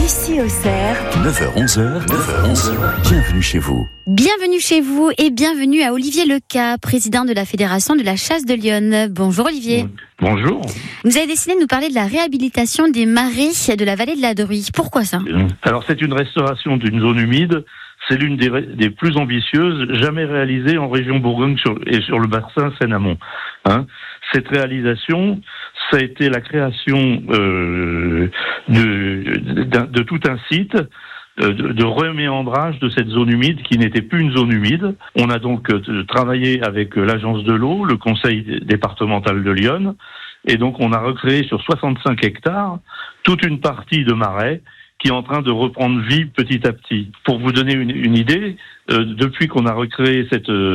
Lucie Auxerre. 9h-11h, bienvenue chez vous. Bienvenue chez vous et bienvenue à Olivier Leca, président de la Fédération de la chasse de l'Yonne. Bonjour Olivier. Bonjour. Vous avez décidé de nous parler de la réhabilitation des marais de la vallée de la Druye. Pourquoi ça ? Alors c'est une restauration d'une zone humide. C'est l'une des plus ambitieuses jamais réalisées en région Bourgogne et sur le bassin Seine-Amont. Cette réalisation, ça a été la création de tout un site de reméandrage de cette zone humide qui n'était plus une zone humide. On a donc travaillé avec l'agence de l'eau, le conseil départemental de l'Yonne, et donc on a recréé sur 65 hectares toute une partie de marais qui est en train de reprendre vie petit à petit. Pour vous donner une idée, depuis qu'on a recréé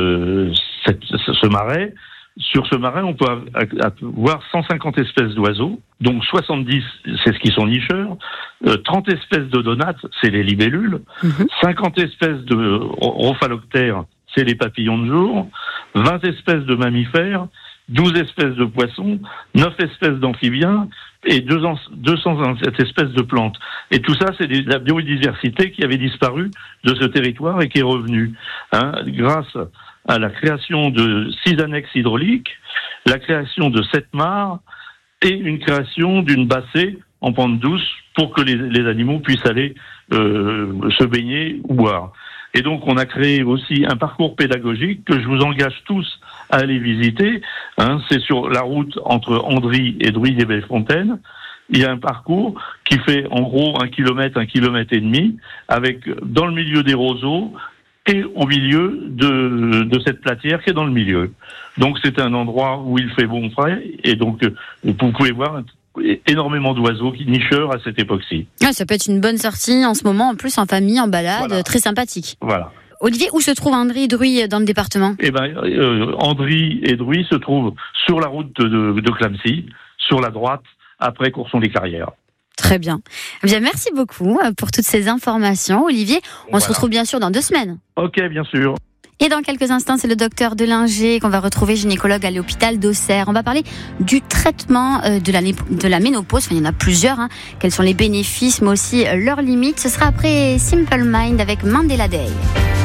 ce marais, sur ce marais, on peut avoir 150 espèces d'oiseaux, donc 70, c'est ce qui sont nicheurs, 30 espèces d'odonates, c'est les libellules, 50 espèces de rhophaloctères, c'est les papillons de jour, 20 espèces de mammifères, 12 espèces de poissons, 9 espèces d'amphibiens et 227 espèces de plantes. Et tout ça, c'est la biodiversité qui avait disparu de ce territoire et qui est revenue. Grâce à la création de 6 annexes hydrauliques, la création de 7 mares et une création d'une bassée en pente douce pour que les animaux puissent aller se baigner ou boire. Et donc, on a créé aussi un parcours pédagogique que je vous engage tous à aller visiter. C'est sur la route entre Andry et Druille-des-Belles-Fontaines. Il y a un parcours qui fait en gros 1 kilomètre et demi, avec dans le milieu des roseaux et au milieu de cette platière qui est dans le milieu. Donc, c'est un endroit où il fait bon frais et donc vous pouvez voir énormément d'oiseaux nicheurs à cette époque-ci. Ça peut être une bonne sortie en ce moment, en plus en famille, en balade, voilà. Très sympathique. Voilà. Olivier, où se trouve Andry et Druille dans le département ? Andry et Druille se trouvent sur la route de Clamecy, sur la droite, après Courson-les-Carrières. Très bien. Bien, merci beaucoup pour toutes ces informations, Olivier. On se retrouve bien sûr dans 2 semaines. Ok, bien sûr. Et dans quelques instants, c'est le docteur Delinger qu'on va retrouver, gynécologue à l'hôpital d'Auxerre. On va parler du traitement de la ménopause. Enfin, il y en a plusieurs. Quels sont les bénéfices, mais aussi leurs limites. Ce sera après Simple Mind avec Mandela Day.